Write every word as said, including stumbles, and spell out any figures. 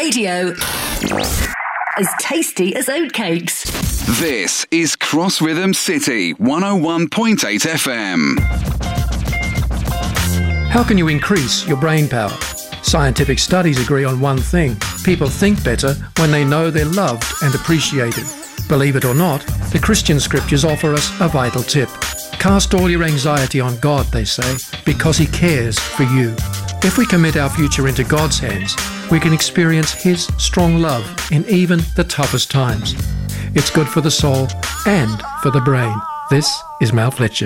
radio. As tasty as oatcakes. This is Cross Rhythm City one oh one point eight F M. How can you increase your brain power? Scientific studies agree on one thing. People think better when they know they're loved and appreciated. Believe it or not, the Christian scriptures offer us a vital tip. Cast all your anxiety on God, they say, because He cares for you. If we commit our future into God's hands, we can experience His strong love in even the toughest times. It's good for the soul and for the brain. This is Mel Fletcher.